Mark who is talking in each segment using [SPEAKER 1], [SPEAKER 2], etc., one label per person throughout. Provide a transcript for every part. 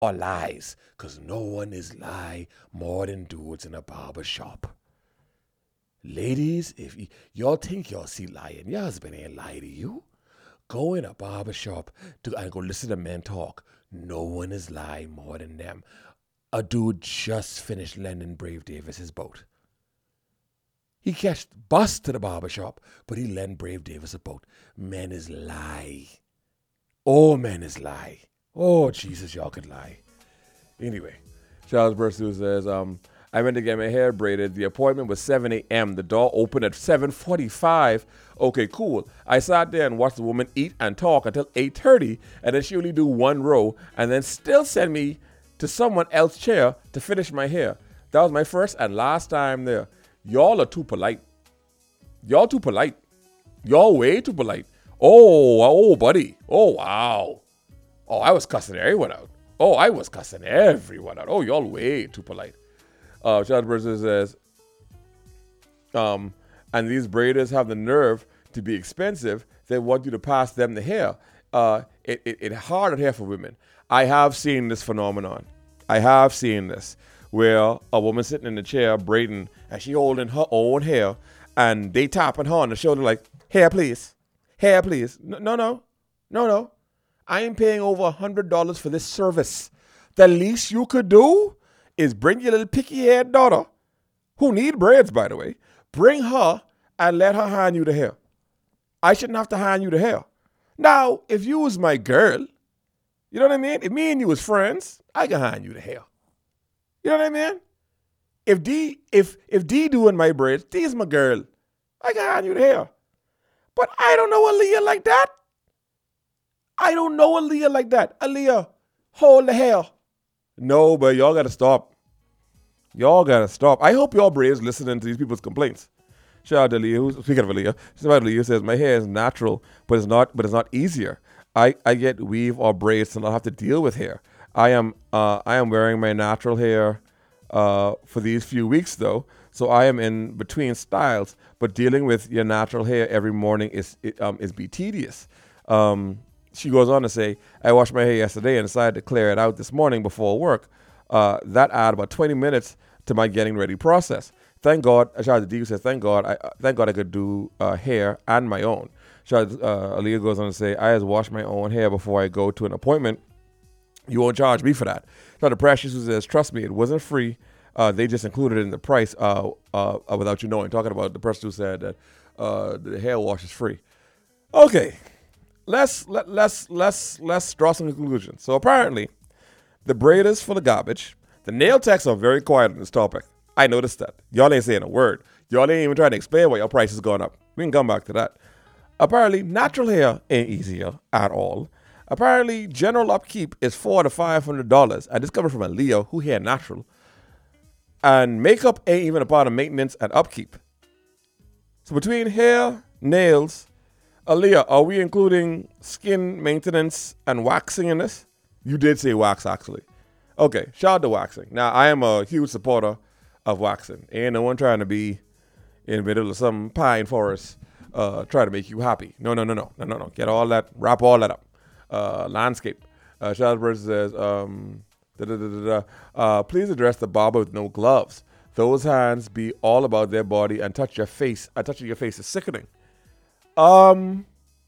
[SPEAKER 1] or lies, because no one is lie more than dudes in a barber shop. Ladies, if y'all think y'all see lying, your husband ain't lie to you. Go in a barber shop and go listen to men talk. No one is lie more than them. A dude just finished lending Brave Davis his boat. He catch bus to the barber shop, but he lend Brave Davis a boat. Men is lie. Oh, men is lie. Oh, Jesus, y'all could lie. Anyway, Charles Bursu says, I went to get my hair braided. The appointment was 7 a.m. The door opened at 7:45. Okay, cool. I sat there and watched the woman eat and talk until 8:30, and then she only do one row, and then still send me to someone else's chair to finish my hair. That was my first and last time there. Y'all are too polite. Y'all too polite. Y'all way too polite. Oh, buddy. Oh, wow. Oh, I was cussing everyone out. Oh, I was cussing everyone out. Oh, y'all way too polite. Charles Burson says, and these braiders have the nerve to be expensive. They want you to pass them the hair. It's hard hair for women. I have seen this phenomenon. I have seen this where a woman sitting in the chair braiding and she holding her own hair and they tapping her on the shoulder like, hair please, hair please. No. I am paying over $100 for this service. The least you could do is bring your little picky-haired daughter, who need braids, by the way, bring her and let her hand you the hair. I shouldn't have to hand you the hair. Now, if you was my girl, you know what I mean? If me and you was friends, I can hand you the hair. You know what I mean? If D doing my braids, D is my girl. I can hand you the hair. But I don't know Aaliyah like that. I don't know Aaliyah like that. Aaliyah, hold the hair. No, but y'all gotta stop. Y'all gotta stop. I hope y'all braves listening to these people's complaints. Shout out to Aaliyah. Speaking of Aaliyah, Aaliyah says my hair is natural, but it's not easier. I get weave or braids and I'll have to deal with hair. I am wearing my natural hair for these few weeks though, so I am in between styles. But dealing with your natural hair every morning is be tedious. She goes on to say, I washed my hair yesterday and decided to clear it out this morning before work. That added about 20 minutes to my getting ready process. Thank God, shout out to D who says, thank God I could do hair and my own. Shout out, Aaliyah goes on to say, I just wash my own hair before I go to an appointment. You won't charge me for that. Shout out to Precious who says, trust me, it wasn't free. They just included it in the price without you knowing. Talking about the person who said that the hair wash is free. Okay. Let's draw some conclusions. So apparently, the braiders full of garbage. The nail techs are very quiet on this topic. I noticed that. Y'all ain't saying a word. Y'all ain't even trying to explain why your price is going up. We can come back to that. Apparently, natural hair ain't easier at all. Apparently, general upkeep is $400 to $500. And this coming from a Leo who hair natural. And makeup ain't even a part of maintenance and upkeep. So between hair, nails, Aaliyah, are we including skin maintenance and waxing in this? You did say wax, actually. Okay, shout out to waxing. Now, I am a huge supporter of waxing. Ain't no one trying to be in the middle of some pine forest trying to make you happy. No. Get all that, wrap all that up. Landscape. Shout out says, please address the barber with no gloves. Those hands be all about their body and touch your face. Touching your face is sickening. I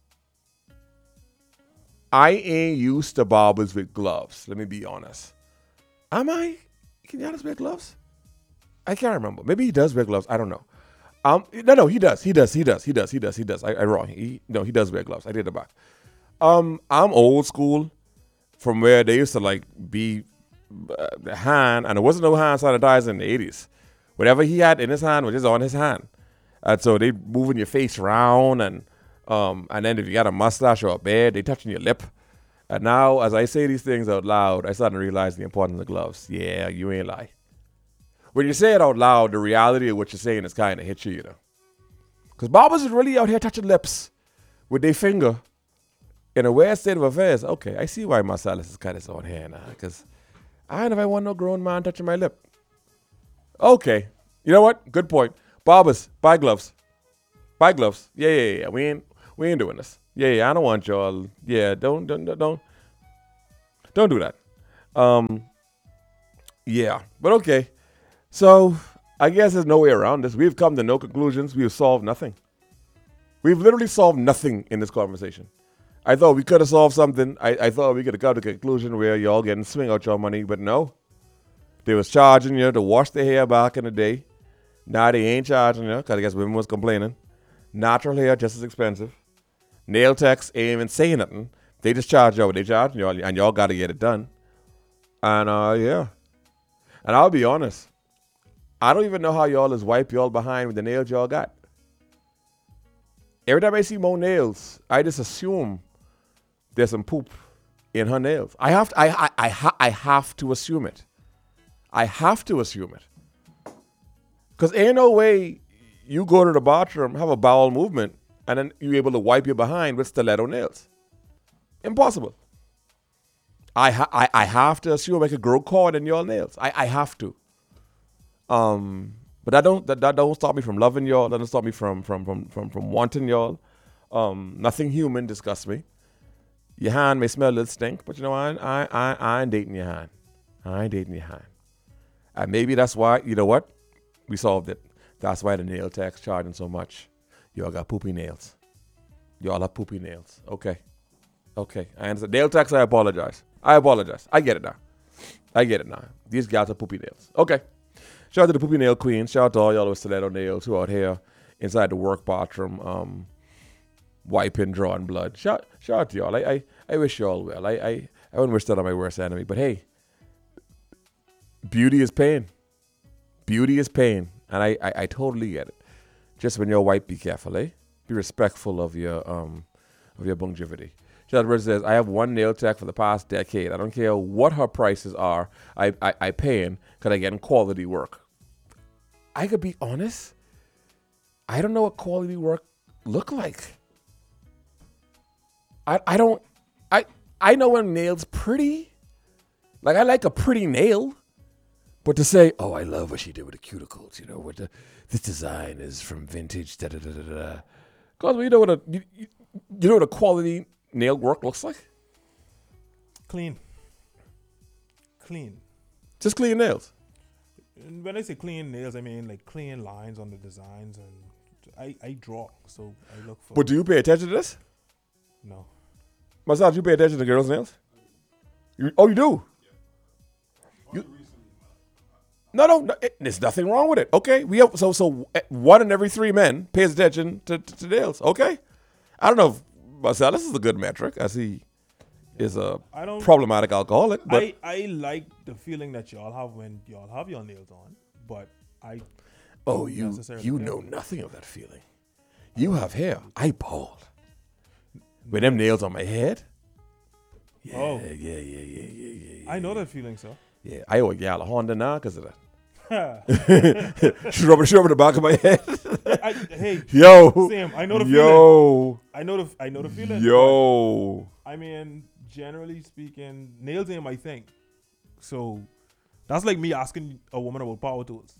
[SPEAKER 1] ain't used to barbers with gloves. Let me be honest. Am I? Can Giannis wear gloves? I can't remember. Maybe he does wear gloves. I don't know. No, he does. He does. I wrong. He does wear gloves. I did the back. I'm old school from where they used to like be the hand, and there wasn't no hand sanitizer in the 80s. Whatever he had in his hand was just on his hand. And so they moving your face around, and then if you got a mustache or a beard, they touching your lip. And now, as I say these things out loud, I starting to realize the importance of gloves. Yeah, you ain't lie. When you say it out loud, the reality of what you're saying is kind of hits you, you know. Because barbers is really out here touching lips with their finger in a weird state of affairs. Okay, I see why Marcellus is cut his own hair now. Because I ain't never want no grown man touching my lip. Okay, you know what? Good point. Barbers, buy gloves. Buy gloves. Yeah. We ain't doing this. Yeah. I don't want y'all. Yeah, don't do that. Um, yeah, but okay. So I guess there's no way around this. We've come to no conclusions. We've solved nothing. We've literally solved nothing in this conversation. I thought we could have solved something. I thought we could have come to a conclusion where y'all getting swing out your money, but no. They was charging you to wash their hair back in the day. Now they ain't charging you because I guess women was complaining. Natural hair just as expensive. Nail techs ain't even saying nothing. They just charge y'all what they charging y'all, and y'all got to get it done. And yeah. And I'll be honest. I don't even know how y'all is wipe y'all behind with the nails y'all got. Every time I see more nails, I just assume there's some poop in her nails. I have to assume it. I have to assume it. Because ain't no way you go to the bathroom, have a bowel movement, and then you're able to wipe your behind with stiletto nails. Impossible. I have to assume I could grow cord in your nails. I have to. But that don't stop me from loving y'all. That don't stop me from wanting y'all. Nothing human disgusts me. Your hand may smell a little stink, but you know I ain't dating your hand. I ain't dating your hand. And maybe that's why, you know what? We solved it. That's why the nail tech's charging so much. Y'all got poopy nails. Y'all have poopy nails. Okay. I understand. Nail techs, I apologize. I get it now. These guys are poopy nails. Okay. Shout out to the poopy nail queens. Shout out to all y'all with stiletto nails who out here inside the work bathroom, wiping, drawing blood. Shout out to y'all. I wish y'all well. I wouldn't wish that on my worst enemy. But hey, beauty is pain. And I totally get it. Just when you're white, be careful, eh? Be respectful of your longevity. Shout out to says, I have one nail tech for the past decade. I don't care what her prices are. I paying because I get quality work. I could be honest. I don't know what quality work look like. I know when nails pretty. Like I like a pretty nail. But to say, oh, I love what she did with the cuticles, this design is from vintage, da da da da da. Because you know what a quality nail work looks like?
[SPEAKER 2] Clean.
[SPEAKER 1] Just clean nails.
[SPEAKER 2] And when I say clean nails, I mean like clean lines on the designs, and I draw, so I look for.
[SPEAKER 1] But do you pay attention to this?
[SPEAKER 2] No.
[SPEAKER 1] Massage, you pay attention to girls' nails? You do? No, there's nothing wrong with it. Okay, we have so 1 in every 3 men pays attention to nails. Okay, I don't know if Marcellus is a good metric as he is a problematic alcoholic. But
[SPEAKER 2] I like the feeling that y'all have when y'all have your nails on, but I.
[SPEAKER 1] Oh, you know nothing of that feeling. You have hair. I bald. With them nails on my head. Yeah.
[SPEAKER 2] I know that feeling, sir.
[SPEAKER 1] Yeah, I owe a gal a Honda now because of that. She rubbing the back of my head.
[SPEAKER 2] Hey,
[SPEAKER 1] yo,
[SPEAKER 2] Sam, I know the feeling.
[SPEAKER 1] Yo,
[SPEAKER 2] I know the feeling.
[SPEAKER 1] Yo,
[SPEAKER 2] I mean, generally speaking, nails ain't my thing. So that's like me asking a woman about power tools.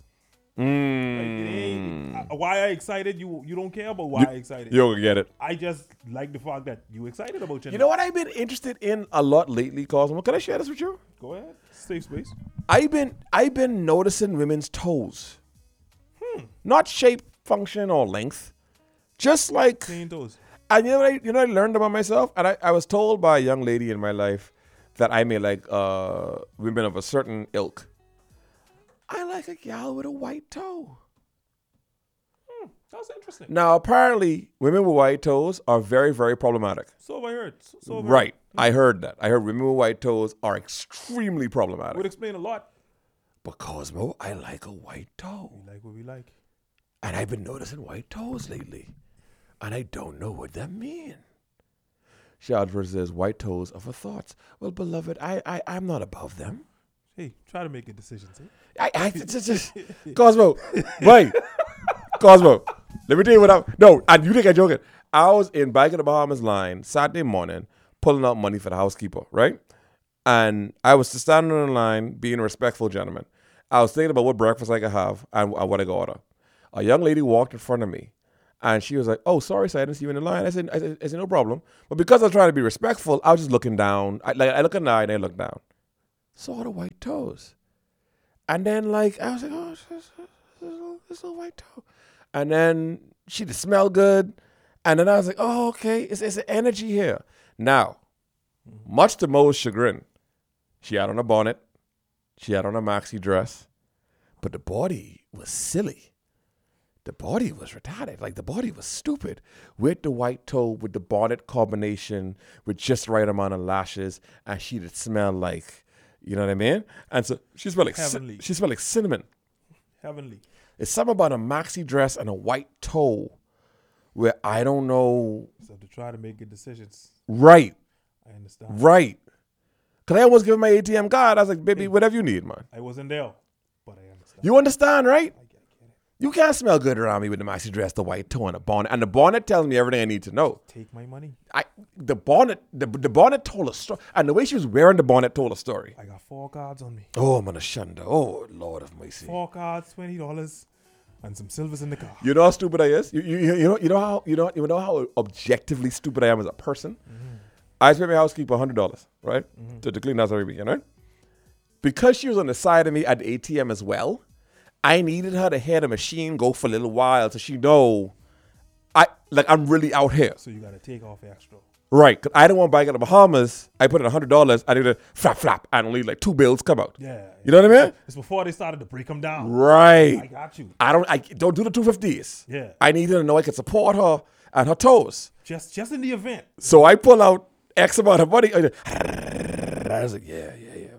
[SPEAKER 2] Like, why I excited? You don't care about why I excited.
[SPEAKER 1] You don't get it.
[SPEAKER 2] I just like the fact that you excited about your.
[SPEAKER 1] You know what I've been interested in a lot lately, Cosmo? Can I share this with you?
[SPEAKER 2] Go ahead. Safe space.
[SPEAKER 1] I've been noticing women's toes. Not shape, function, or length. Just like
[SPEAKER 2] clean toes.
[SPEAKER 1] And you know what I learned about myself? And I was told by a young lady in my life that I may like women of a certain ilk. I like a gal with a white toe.
[SPEAKER 2] That's interesting.
[SPEAKER 1] Now, apparently, women with white toes are very, very problematic.
[SPEAKER 2] So have I heard.
[SPEAKER 1] Right. I heard that. I heard women with white toes are extremely problematic.
[SPEAKER 2] Would explain a lot.
[SPEAKER 1] But Cosmo, I like a white toe.
[SPEAKER 2] We like what we like.
[SPEAKER 1] And I've been noticing white toes lately. And I don't know what that means. Shadford says, white toes are for thoughts. Well, beloved, I'm not above them.
[SPEAKER 2] Hey, try to make a decision, see?
[SPEAKER 1] Cosmo, wait. Cosmo, let me tell you and you think I'm joking. I was in Bike in the Bahamas line Saturday morning, pulling out money for the housekeeper, right? And I was just standing in the line, being a respectful gentleman. I was thinking about what breakfast I could have and what I could order. A young lady walked in front of me, and she was like, "Oh, sorry, sir, I didn't see you in the line." I said, "No problem." But because I was trying to be respectful, I was just looking down. I look at the eye and I look down. saw the white toes. And then, like, I was like, oh, it's a white toe. And then she just smelled good. And then I was like, oh, okay, it's an energy here. Now, much to Mo's chagrin, she had on a bonnet. She had on a maxi dress. But the body was silly. The body was retarded. Like, the body was stupid. With the white toe, with the bonnet combination, with just the right amount of lashes. And she did smell like, you know what I mean? And so she smelled like she smelled like cinnamon.
[SPEAKER 2] Heavenly.
[SPEAKER 1] It's something about a maxi dress and a white toe where I don't know.
[SPEAKER 2] So to try to make good decisions.
[SPEAKER 1] Right.
[SPEAKER 2] I understand.
[SPEAKER 1] Right. Because I almost gave my ATM card. I was like, baby, whatever you need, man.
[SPEAKER 2] I wasn't there, but I understand.
[SPEAKER 1] You understand, right?
[SPEAKER 2] I get it.
[SPEAKER 1] You can't smell good around me with the maxi dress, the white toe, and the bonnet. And the bonnet tells me everything I need to know.
[SPEAKER 2] Take my money.
[SPEAKER 1] The bonnet told a story. And the way she was wearing the bonnet told a story.
[SPEAKER 2] I got 4 cards on me.
[SPEAKER 1] Oh, I'm gonna shunda. Oh, Lord of mercy.
[SPEAKER 2] 4 cards, $20, and some silvers in the car.
[SPEAKER 1] You know how stupid I is? You know how objectively stupid I am as a person? Mm-hmm. I pay my housekeeper $100, right? Mm-hmm. To clean the house every weekend, right? Because she was on the side of me at the ATM as well, I needed her to hear the machine go for a little while so she know I'm really out here.
[SPEAKER 2] So you got to take off extra.
[SPEAKER 1] Right, because I didn't want to buy it in the Bahamas. I put in $100. I need to flap, and only like 2 bills come out.
[SPEAKER 2] Yeah.
[SPEAKER 1] You know what I mean?
[SPEAKER 2] It's before they started to break them down.
[SPEAKER 1] Right.
[SPEAKER 2] I got you.
[SPEAKER 1] I don't do the 250s.
[SPEAKER 2] Yeah.
[SPEAKER 1] I needed to know I could support her and her toes.
[SPEAKER 2] Just in the event.
[SPEAKER 1] So I pull out X amount of money. I was like, yeah.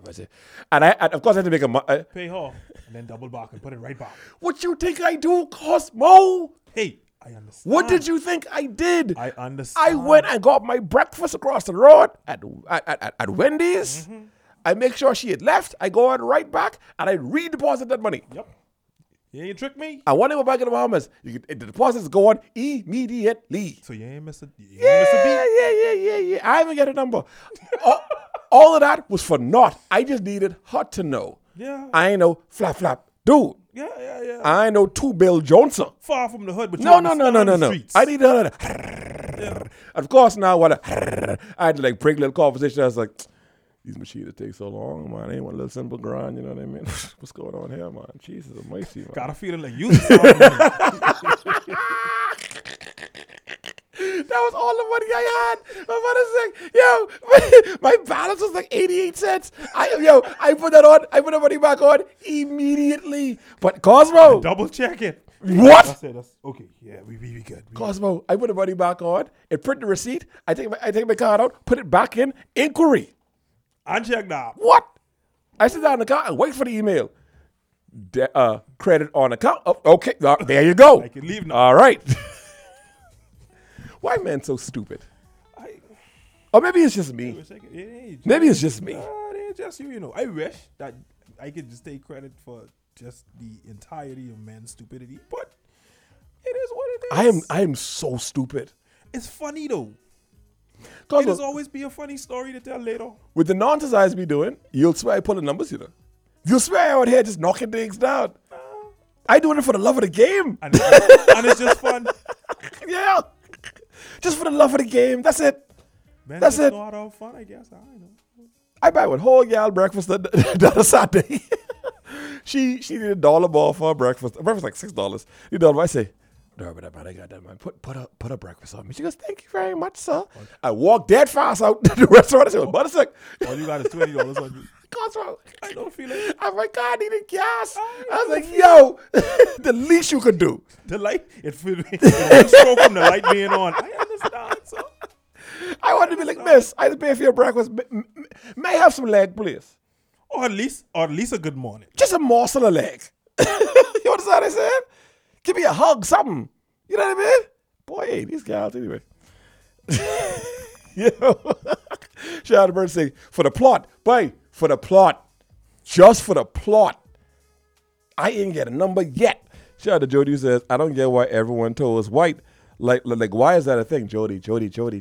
[SPEAKER 1] And of course I had to make a
[SPEAKER 2] pay her and then double back and put it right back.
[SPEAKER 1] What you think I do, Cosmo?
[SPEAKER 2] Hey, I understand.
[SPEAKER 1] What did you think I did?
[SPEAKER 2] I understand.
[SPEAKER 1] I went and got my breakfast across the road at Wendy's. Mm-hmm. I make sure she had left. I go on right back and I redeposit that money.
[SPEAKER 2] Yep. You ain't trick me.
[SPEAKER 1] I want to go back in the Bahamas. The deposits go on immediately.
[SPEAKER 2] So you ain't miss a beat?
[SPEAKER 1] Yeah. I haven't got a number. All of that was for naught. I just needed her to know.
[SPEAKER 2] Yeah.
[SPEAKER 1] I ain't no flap. Dude.
[SPEAKER 2] Yeah.
[SPEAKER 1] I ain't no 2 Bill Johnson.
[SPEAKER 2] Far from the hood, but
[SPEAKER 1] no.
[SPEAKER 2] Streets.
[SPEAKER 1] I need her to. Of course, now I had to break a little conversation. I was like, these machines take so long, man. I ain't want a little simple grind, you know what I mean? What's going on here, man? Jesus Almighty, man.
[SPEAKER 2] Got a feeling like you.
[SPEAKER 1] That was all the money I had. My mother's like, my balance was like 88 cents. I put that on. I put the money back on immediately. But Cosmo.
[SPEAKER 2] Double check it.
[SPEAKER 1] What?
[SPEAKER 2] That's okay. Yeah, we good.
[SPEAKER 1] Cosmo, I put the money back on. It print the receipt. I take my card out, put it back in. Inquiry.
[SPEAKER 2] Unchecked now.
[SPEAKER 1] What? I sit down in the car and wait for the email. Credit on account. Oh, okay, there you go.
[SPEAKER 2] I can leave now.
[SPEAKER 1] All right. Why men so stupid? Or maybe it's just me. Maybe it's just me.
[SPEAKER 2] It ain't just you. I wish that I could just take credit for just the entirety of men's stupidity, but it is what it is.
[SPEAKER 1] I am so stupid.
[SPEAKER 2] It's funny though.
[SPEAKER 1] It'll
[SPEAKER 2] always be a funny story to tell later.
[SPEAKER 1] With the nonsense I be doing, you'll swear I pull the numbers, You'll swear I out here just knocking things down. I doing it for the love of the game.
[SPEAKER 2] And it's just fun.
[SPEAKER 1] Yeah. Just for the love of the game. That's it.
[SPEAKER 2] Man,
[SPEAKER 1] that's it.
[SPEAKER 2] Know how to have fun, I guess. I don't know.
[SPEAKER 1] I buy one whole gal breakfast the other Saturday. she needed $1 more for her breakfast. Breakfast like $6. You know what I say? No, but I got that, man. Put a breakfast on me. She goes, thank you very much, sir. I walked dead fast out to the restaurant. I said, Buttersick.
[SPEAKER 2] All you got is $20 on you.
[SPEAKER 1] Cosmo.
[SPEAKER 2] I don't feel it.
[SPEAKER 1] I'm like, God, I needed gas. I was like, yo, the least you could do.
[SPEAKER 2] The light, it stroke from the light being on. I understand, sir.
[SPEAKER 1] I want to be like, miss, I had to pay for your breakfast. May I have some leg, please?
[SPEAKER 2] Or at least a good morning.
[SPEAKER 1] Just a morsel of leg. You understand what I said? Give me a hug, something. You know what I mean? Boy, these guys, anyway. Shout out to Bird say, for the plot. Boy, for the plot. Just for the plot. I ain't get a number yet. Shout out to Jody who says, I don't get why everyone told us white. Like, why is that a thing? Jody.
[SPEAKER 2] Why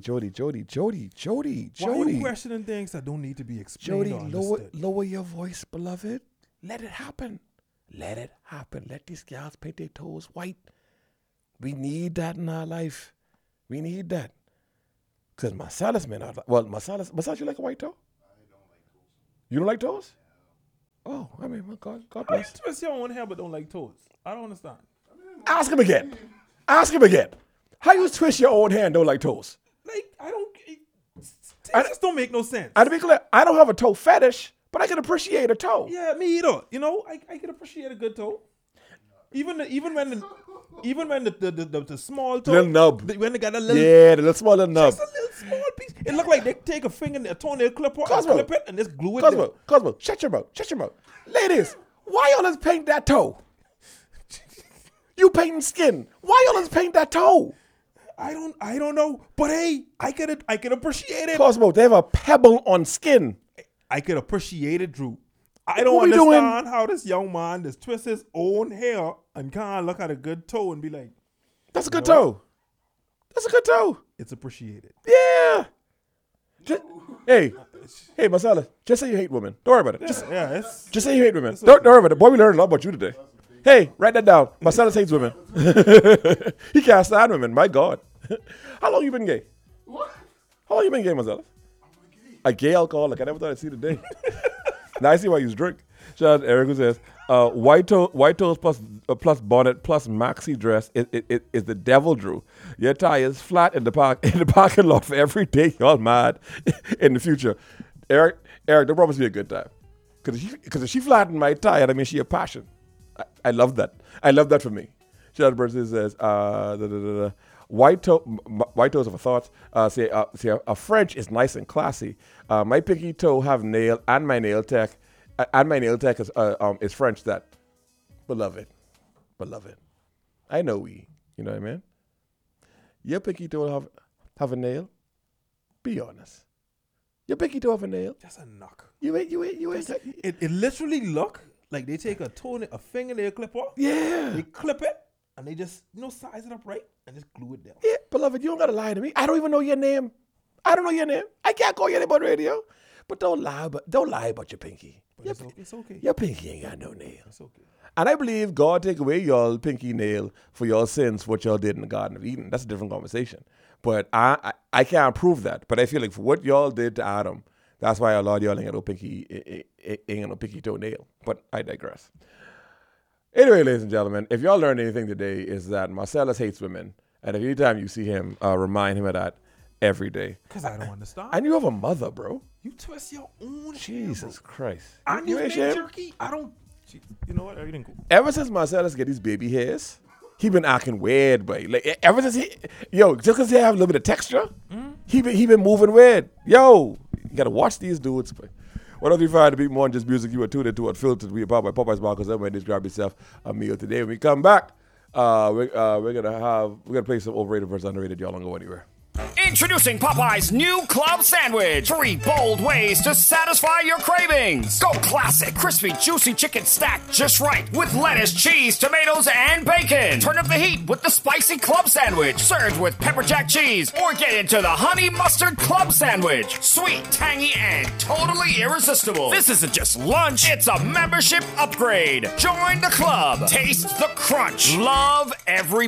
[SPEAKER 2] are you questioning things that don't need to be explained or understood?
[SPEAKER 1] Lower your voice, beloved. Let it happen. Let it happen. Let these gals paint their toes white. We need that in our life. We need that. Because Marcellus may not. Well, Marcellus, you like a white toe?
[SPEAKER 3] I don't like toes.
[SPEAKER 1] You don't like toes?
[SPEAKER 3] Yeah,
[SPEAKER 1] Oh, I mean, my God
[SPEAKER 2] How you
[SPEAKER 1] bless.
[SPEAKER 2] twist your own hair but don't like toes? I don't understand.
[SPEAKER 1] Ask him again. Ask him again. How you twist your own hair and don't like toes?
[SPEAKER 2] Like, it just don't make no sense.
[SPEAKER 1] And to be clear, I don't have a toe fetish, but I can appreciate a toe.
[SPEAKER 2] Yeah, me either. You know, I can appreciate a good toe. Even when the small toe,
[SPEAKER 1] Little nub.
[SPEAKER 2] when they got a little,
[SPEAKER 1] Yeah, the little smaller nub.
[SPEAKER 2] just a little small piece. It look like they take a finger, a toenail clipper, and
[SPEAKER 1] Cosmo.
[SPEAKER 2] clip it, and just glue it. there.
[SPEAKER 1] Cosmo, shut your mouth. Ladies, why y'all just paint that toe? You painting skin. Why y'all just paint that toe?
[SPEAKER 2] I don't know, but hey, I can appreciate it.
[SPEAKER 1] Cosmo, they have a pebble on skin.
[SPEAKER 2] I could appreciate it, Drew. I don't
[SPEAKER 1] What we
[SPEAKER 2] understand how this young man just twists his own hair and can't look at a good toe and be like,
[SPEAKER 1] That's a good toe. That's a good toe.
[SPEAKER 2] it's appreciated.
[SPEAKER 1] Yeah. Hey, Marcella, just say you hate women. Don't worry about it.
[SPEAKER 2] Yeah,
[SPEAKER 1] Just say you hate women. Don't worry about it. Boy, we learned a lot about you today. Hey, write that down. Marcellus hates women. He can't stand women. My God. How long you been gay?
[SPEAKER 3] What?
[SPEAKER 1] How long you been gay, Marcellus? A gay alcoholic. I never thought I'd see the day. Now I see why you drink. Shout out to Eric who says, white toes plus bonnet plus maxi dress is the devil, Drew. Your tie is flat in the parking lot for every day. Y'all mad in the future. Eric, that promise me a good time. Because if she flattened my tie, that means she a passion. I love that. I love that for me. Shout out to Bertie says, white toes of a thought. Say a French is nice and classy. My pinky toe have nail and my nail tech. And my nail tech is French. That beloved. I know we. You know what I mean? Your pinky toe have a nail. Be honest. Your pinky toe have a nail.
[SPEAKER 2] Just a knock.
[SPEAKER 1] You ain't.
[SPEAKER 2] It literally look like they take a fingernail clipper.
[SPEAKER 1] Yeah.
[SPEAKER 2] They clip it and they just size it up right and just glue it down.
[SPEAKER 1] Yeah, beloved, you don't gotta lie to me. I don't even know your name. I don't know your name. I can't call your name on radio. But don't lie about your pinky.
[SPEAKER 2] But it's okay.
[SPEAKER 1] Your pinky ain't got no nail.
[SPEAKER 2] It's okay.
[SPEAKER 1] And I believe God take away y'all pinky nail for y'all sins for what y'all did in the Garden of Eden. That's a different conversation. But I can't prove that. But I feel like for what y'all did to Adam, that's why a lot of y'all ain't got no pinky toenail. But I digress. Anyway, ladies and gentlemen, if y'all learned anything today, is that Marcellus hates women. And if anytime you see him, remind him of that every day.
[SPEAKER 2] Because I don't understand.
[SPEAKER 1] And you have a mother, bro.
[SPEAKER 2] You twist your own
[SPEAKER 1] Jesus Christ.
[SPEAKER 2] And
[SPEAKER 1] You
[SPEAKER 2] you
[SPEAKER 1] ain't
[SPEAKER 2] make
[SPEAKER 1] ashamed?
[SPEAKER 2] jerky. I don't. You know what? Everything cool.
[SPEAKER 1] Ever since Marcellus get his baby hairs, he been acting weird, boy. Like ever since just because he have a little bit of texture, he been moving weird. Yo, you gotta watch these dudes, boy. 103.5 to be more than just music. You are tuned into Unfiltered. We are powered by Popeye's Bar because everybody just grab yourself a meal today. When we come back, we're gonna play some overrated versus underrated. Y'all don't go anywhere.
[SPEAKER 3] Introducing Popeye's new club sandwich. 3 bold ways to satisfy your cravings. Go classic, crispy, juicy chicken stacked just right with lettuce, cheese, tomatoes, and bacon. Turn up the heat with the spicy club sandwich, served with pepper jack cheese, or get into the honey mustard club sandwich. Sweet, tangy, and totally irresistible. This isn't just lunch, it's a membership upgrade. Join the club. Taste the crunch. Love every